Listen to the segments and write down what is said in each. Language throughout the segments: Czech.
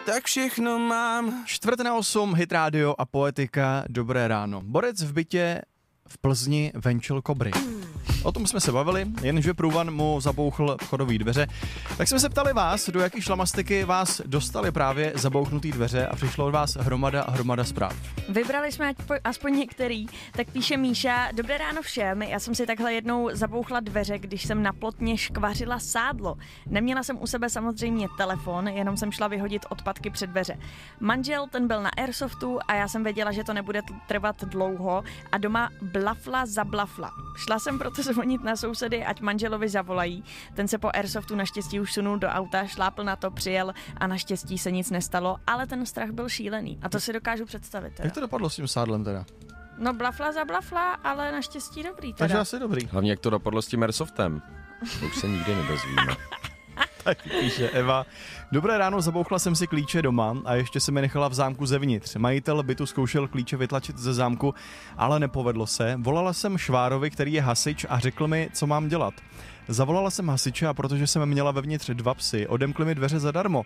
tak všechno mám. 7:45, Hit Radio a Poetika, dobré ráno. Borec v bytě v Plzni venčil kobry. O tom jsme se bavili, jenže průvan mu zabouchl vchodové dveře. Tak jsme se ptali vás, do jaký šlamastiky vás dostali právě zabouchnutý dveře a přišlo od vás hromada zpráv. Vybrali jsme aspoň některý, tak píše Míša: Dobré ráno všem, já jsem si takhle jednou zabouchla dveře, když jsem na plotně škvařila sádlo. Neměla jsem u sebe samozřejmě telefon, jenom jsem šla vyhodit odpadky před dveře. Manžel, ten byl na airsoftu a já jsem věděla, že to nebude trvat dlouho a doma blafla za blafla. Šla jsem proto zvonit na sousedy, ať manželovi zavolají. Ten se po airsoftu naštěstí už sunul do auta, šlápl na to, přijel a naštěstí se nic nestalo, ale ten strach byl šílený a to si dokážu představit. Teda. Jak to dopadlo s tím sádlem teda? No blafla za blafla, ale naštěstí dobrý teda. Takže asi dobrý. Hlavně jak to dopadlo s tím airsoftem. To už se nikdy nedozvíme. Tak píše Eva. Dobré ráno, zabouchla jsem si klíče doma a ještě se mi nechala v zámku zevnitř. Majitel bytu zkoušel klíče vytlačit ze zámku, ale nepovedlo se. Volala jsem švárovi, který je hasič, a řekl mi, co mám dělat. Zavolala jsem hasiče a protože jsem měla vevnitř 2 psy, odemkli mi dveře zadarmo.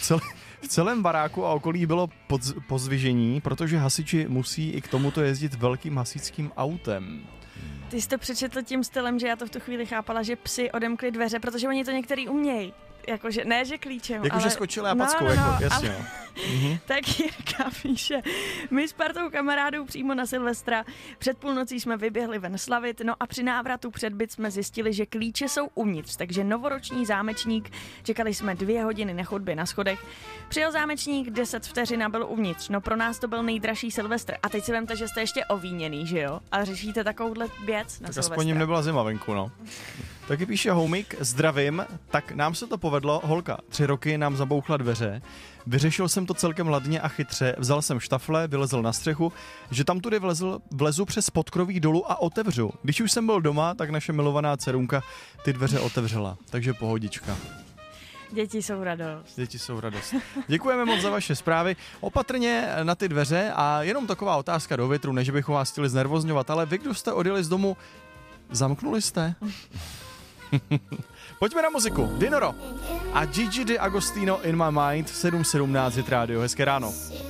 V celém baráku a okolí bylo pozvižení, protože hasiči musí i k tomuto jezdit velkým hasičským autem. Ty jsi to přečetl tím stylem, že já to v tu chvíli chápala, že psi odemkli dveře, protože oni to některý umějí. Jakože, ne, že klíčem, Jakože ale... skočili a packou, jako, jasně. Ale... Tak Jirka píše: My s partou kamarádů přímo na Silvestra před půlnocí jsme vyběhli ven slavit, no a při návratu před byt jsme zjistili, že klíče jsou uvnitř, takže novoroční zámečník, čekali jsme 2 hodiny na chodbě na schodech, přijel zámečník, 10 vteřin a byl uvnitř, no pro nás to byl nejdražší Silvestr a teď si vemte, že jste ještě ovíněný, že jo? A řešíte takovouhle věc na tak Silvestra. aspoň jim nebyla zima venku, no. Taky píše Homik: zdravím, tak nám se to povedlo, holka 3 roky nám zabouchla dveře, vyřešil jsem to celkem ladně a chytře, vzal jsem štafle, vylezl na střechu, že tam tudy vlezu přes podkroví dolů a otevřu. Když už jsem byl doma, tak naše milovaná dcerunka ty dveře otevřela, takže pohodička. Děti jsou radost. Děkujeme moc za vaše zprávy. Opatrně na ty dveře a jenom taková otázka do větru, než bychom vás chtěli znervozňovat, ale vy, kdo jste odjeli z domu, zamknuli jste? Pojďme na muziku. Dinoro a Gigi D'Agostino In My Mind, 7:17 Hit Radio. Hezké ráno.